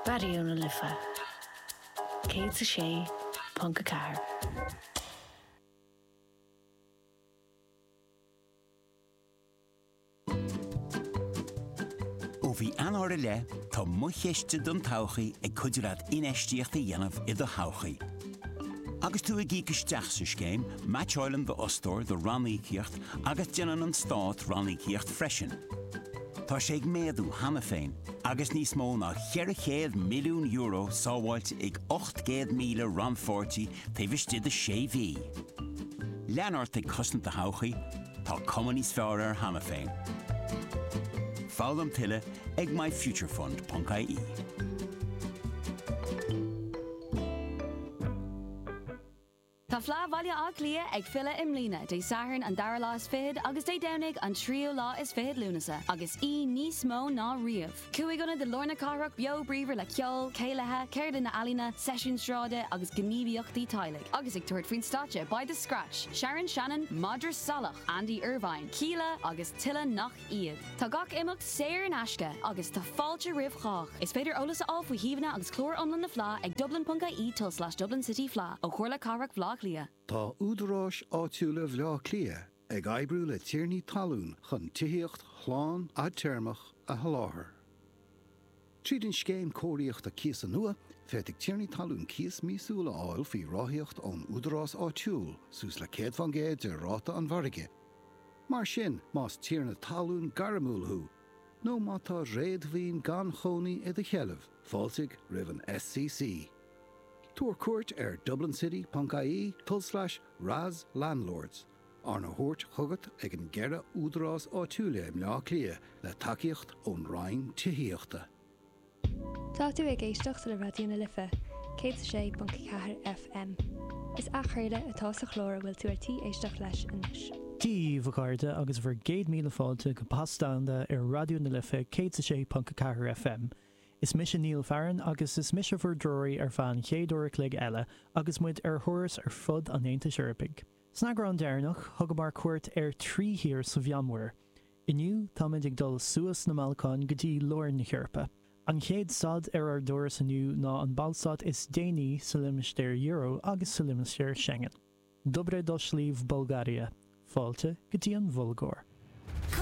Radio na Lifa. Céad sa sé, Punca Car. Ó bhí anóra le, tá mucheiste don tauchaí ag cuidirad inéistíochta dhéanamh i do tauchaí. Agus tú ag isteach sa scéim, matchóilim do ostóir do rannaíocht agus déanann an stát rannaíocht freisin. Tá sé ag méadú hana féin, agus níos mó ná 400 milliún euro sábháilte ag 800 míle ranfortí taobhiste de sé bhí. Leanart ag cosnta tauchaí, tá cumanís fearr hana féin. Fálam tuile ag myfuturefund.ie. Tá flá bhaile á clia ag fila imlína dé saharn an dara lá is fihid agus dé damnig an trío lá is fihid lúnasa agus níos mó ná riamh. Cuaig gona de Lorna Carach bio bríomhar le ceol, céilethe, céir na alína, session stráide agus gníomhíochtaí tailig. Agus ag tuairt faoin státe by the scratch, Sharon Shannon, Madra Salach, Andy Irvine, Keela agus Tilla nach iad. Tá gach imimecht séir an asca agus tá fáilte rih chách. Is féidir olalas á faoi híomhna agus clór omlan na flá ag dublin.ie/Dublin City Flá ó chuirla Carach Flá Clia. Tá údarás áitiúla bhlá clia ag oibriú le tíornaí talún chun tithíocht chláán a teirmach a haláthair. Tríd an scéim cóiríocht a cíos an nua, féidigh tíornaí talún cíos mísúla áil faoi ráthíocht ón údarás áitiúil sús le céad fan géad de ráta an bharige. Mar sin más tíorna talún garamúlthú, nó má tá réadmhíon gan chonaí i do cheilmh, fáilsigh roimh an SCC. Tuair cuairt ar dublincity.ie/Raz Landlords. Arna thuairt chugat ag an gceithre údarás áitiúla imlá clia le takeíocht ón rainn tithíochta. Tá tú ag éisteacht le Radio na Lifa, 106.4 FM. Is achréile atá sa chlór bhfuil tú artí éisteach leis inis. Díomh Garda agus bhar 100 míle fáilte go pastáanda ar Radio na Lifa 106.4 FM. Is mis Neil Farron agus is mis for droirí ar fan chéadúir clig eile agus muid ar thuras ar fud an éanta Seirbhísí. Snagar an déirnach thugad mar cuairt ar 3 hir sa bheanmhuair. Iniu táid ag dul suas na Malcán go dtí Lorn na Chearpa. An chéad sad ar doras aniu ná an balsad is déanaí sa limistéir Euro agus sa limistéir Schengen. Dobre do slíomh Bulgaria. Fáilte go dtí an Bhulgór.